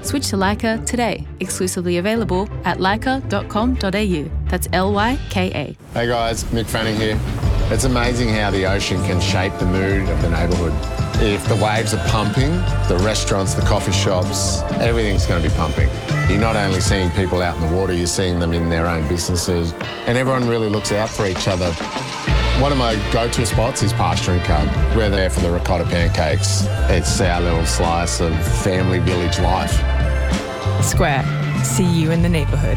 Switch to Leica today. Exclusively available at leica.com.au. That's LYKA. Hey guys, Mick Fanning here. It's amazing how the ocean can shape the mood of the neighbourhood. If the waves are pumping, the restaurants, the coffee shops, everything's going to be pumping. You're not only seeing people out in the water, you're seeing them in their own businesses, and everyone really looks out for each other. One of my go-to spots is Pasture and Cub. We're there for the ricotta pancakes. It's our little slice of family village life. Square. See you in the neighbourhood.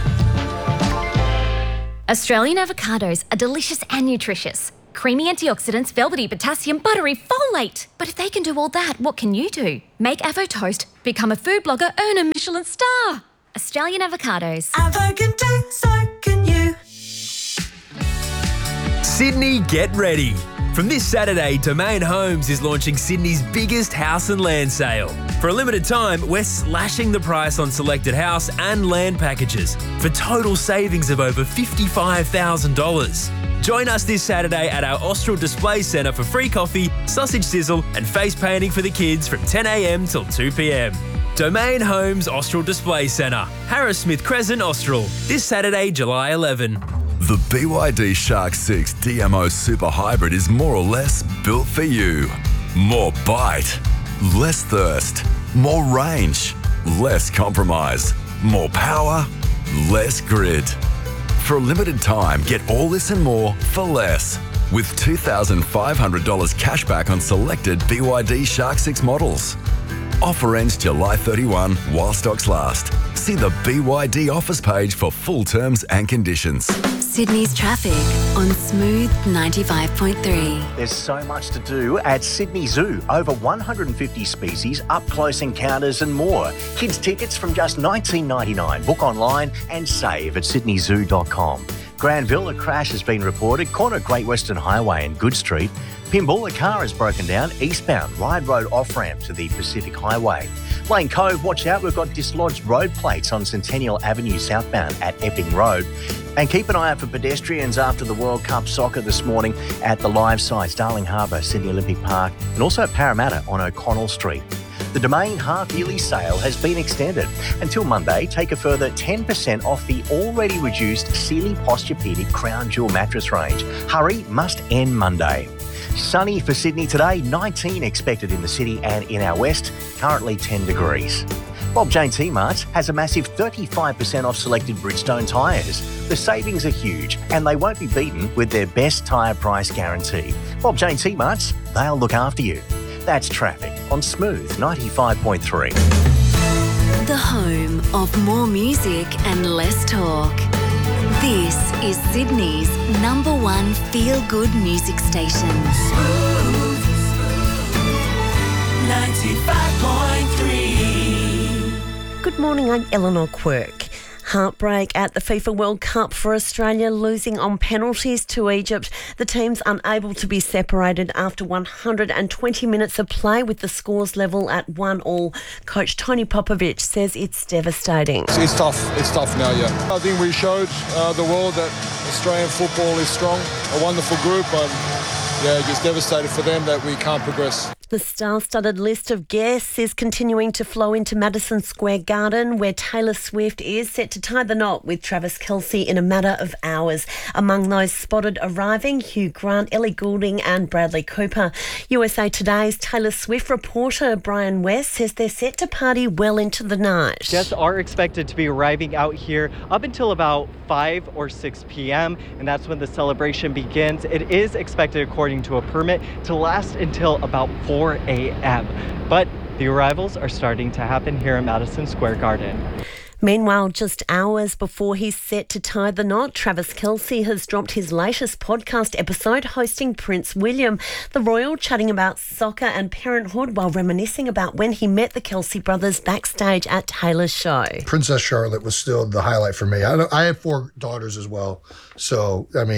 Australian avocados are delicious and nutritious. Creamy antioxidants, velvety potassium, buttery folate. But if they can do all that, what can you do? Make Avo Toast, become a food blogger, earn a Michelin star. Australian avocados. Avo can do, so can you. Sydney, get ready. From this Saturday, Domain Homes is launching Sydney's biggest house and land sale. For a limited time, we're slashing the price on selected house and land packages for total savings of over $55,000. Join us this Saturday at our Austral Display Centre for free coffee, sausage sizzle and face painting for the kids from 10 a.m. till 2 p.m. Domain Homes Austral Display Centre, Harris Smith Crescent, Austral. This Saturday, July 11. The BYD Shark 6 DMO Super Hybrid is more or less built for you. More bite, less thirst, more range, less compromise, more power, less grit. For a limited time, get all this and more for less. With $2,500 cash back on selected BYD Shark 6 models. Offer ends July 31 while stocks last. See the BYD offers page for full terms and conditions. Sydney's traffic on Smooth 95.3. There's so much to do at Sydney Zoo. Over 150 species, up-close encounters and more. Kids tickets from just $19.99. Book online and save at sydneyzoo.com. Granville, a crash has been reported. Corner Great Western Highway and Good Street. Pymble, a car has broken down eastbound Ryde Road off-ramp to the Pacific Highway. Lane Cove, watch out, we've got dislodged road plates on Centennial Avenue southbound at Epping Road. And keep an eye out for pedestrians after the World Cup soccer this morning at the live sites, Darling Harbour, Sydney Olympic Park, and also at Parramatta on O'Connell Street. The Domain half-yearly sale has been extended. Until Monday, take a further 10% off the already reduced Sealy Posturepedic Crown Jewel mattress range. Hurry must end Monday. Sunny for Sydney today, 19 expected in the city and in our west, currently 10 degrees. Bob Jane T-Marts has a massive 35% off selected Bridgestone tyres. The savings are huge and they won't be beaten with their best tyre price guarantee. Bob Jane T-Marts, they'll look after you. That's traffic on Smooth 95.3. The home of more music and less talk. This is Sydney's #1 feel-good music station. Smooth 95.3. Good morning, I'm Eleanor Quirk. Heartbreak at the FIFA World Cup for Australia, losing on penalties to Egypt. The team's unable to be separated after 120 minutes of play with the scores level at 1-1. Coach Tony Popovic says it's devastating. It's tough now, yeah. I think we showed the world that Australian football is strong, a wonderful group, but just devastated for them that we can't progress. The star-studded list of guests is continuing to flow into Madison Square Garden, where Taylor Swift is set to tie the knot with Travis Kelce in a matter of hours. Among those spotted arriving, Hugh Grant, Ellie Goulding and Bradley Cooper. USA Today's Taylor Swift reporter Brian West says they're set to party well into the night. Guests are expected to be arriving out here up until about 5 or 6 p.m. and that's when the celebration begins. It is expected, according to a permit, to last until about 4 a.m. But the arrivals are starting to happen here at Madison Square Garden. Meanwhile, just hours before he's set to tie the knot, Travis Kelce has dropped his latest podcast episode hosting Prince William. The royal chatting about soccer and parenthood while reminiscing about when he met the Kelce brothers backstage at Taylor's show. Princess Charlotte was still the highlight for me. I have 4 daughters as well. So, I mean,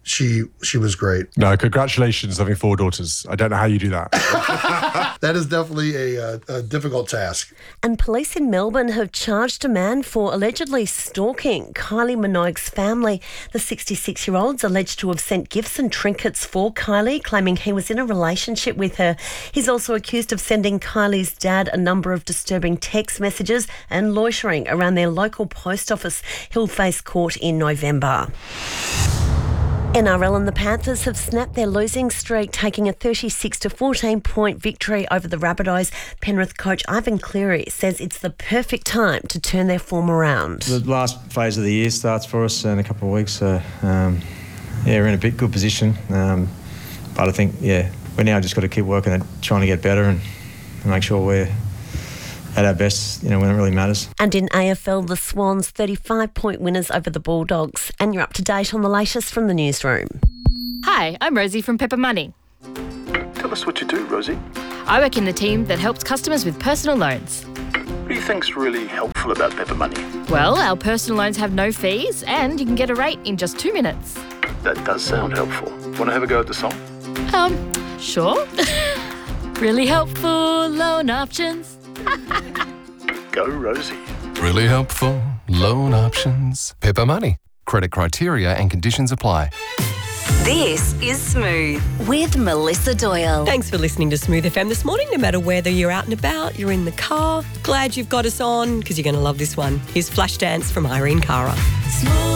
she was great. No, congratulations having 4 daughters. I don't know how you do that. That is definitely a difficult task. And police in Melbourne have charged a man for allegedly stalking Kylie Minogue's family. The 66-year-old's alleged to have sent gifts and trinkets for Kylie, claiming he was in a relationship with her. He's also accused of sending Kylie's dad a number of disturbing text messages and loitering around their local post office. He'll face court in November. NRL and the Panthers have snapped their losing streak, taking a 36-14 point victory over the Rabbitohs. Penrith coach Ivan Cleary says it's the perfect time to turn their form around. The last phase of the year starts for us in a couple of weeks, so we're in a good position. But I think, we now just got to keep working at trying to get better and make sure we're at our best, when it really matters. And in AFL, the Swans 35-point winners over the Bulldogs. And you're up to date on the latest from the newsroom. Hi, I'm Rosie from Pepper Money. Tell us what you do, Rosie. I work in the team that helps customers with personal loans. What do you think's really helpful about Pepper Money? Well, our personal loans have no fees and you can get a rate in just 2 minutes. That does sound helpful. Want to have a go at the song? Sure. Really helpful loan options. Go, Rosie. Really helpful loan options. Pepper Money. Credit criteria and conditions apply. This is Smooth with Melissa Doyle. Thanks for listening to Smooth FM this morning. No matter whether you're out and about, you're in the car, glad you've got us on because you're going to love this one. Here's Flashdance from Irene Cara. Smooth.